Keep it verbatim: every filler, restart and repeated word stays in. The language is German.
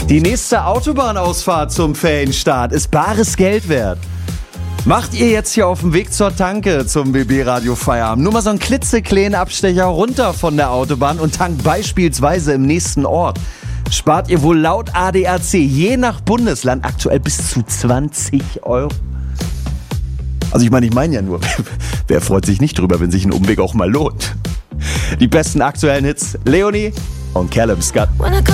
Die nächste Autobahnausfahrt zum Ferienstart ist bares Geld wert. Macht ihr jetzt hier auf dem Weg zur Tanke zum B B Radio Feierabend nur mal so einen klitzekleinen Abstecher runter von der Autobahn und tankt beispielsweise im nächsten Ort, spart ihr wohl laut A D A C je nach Bundesland aktuell bis zu zwanzig Euro. Also ich meine, ich meine ja nur, wer freut sich nicht drüber, wenn sich ein Umweg auch mal lohnt. Die besten aktuellen Hits, Leonie und Callum Scott.